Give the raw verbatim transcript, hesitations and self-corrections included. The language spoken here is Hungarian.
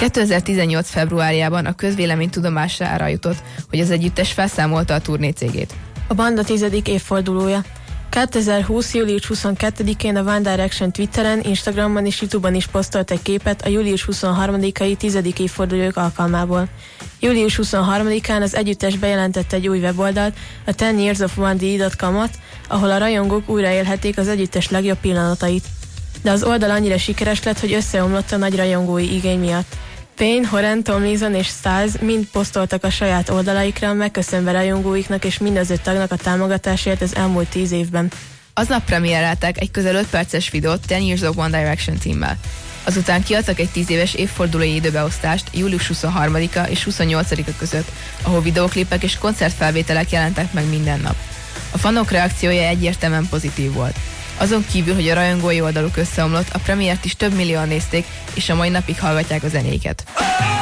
kétezer-tizennyolc februárjában a közvélemény tudomására jutott, hogy az együttes felszámolta a turnécégét. A banda tizedik évfordulója. kétezer-húsz. július huszonkettedikén a One Direction Twitteren, Instagramon és YouTube-on is posztolt egy képet a július huszonharmadikai tizedik évfordulók alkalmából. július huszonharmadikán az együttes bejelentett egy új weboldalt, a ten years of one d dot com-ot, ahol a rajongók újraélhetik az együttes legjobb pillanatait. De az oldal annyira sikeres lett, hogy összeomlott a nagy rajongói igény miatt. Payne, Horan, Tomlinson és Styles mind posztoltak a saját oldalaikra, megköszönve rajongóiknak és mind az öt tagnak a támogatásért az elmúlt tíz évben. Aznap premiereltek egy közel öt perces videót ten years of One Direction címmel. Azután kiadtak egy tíz éves évfordulói időbeosztást július huszonharmadika és huszonnyolcadika között, ahol videóklipek és koncertfelvételek jelentek meg minden nap. A fanok reakciója egyértelműen pozitív volt. Azon kívül, hogy a rajongói oldaluk összeomlott, a premiért is több millióan nézték, és a mai napig hallgatják a zenéket.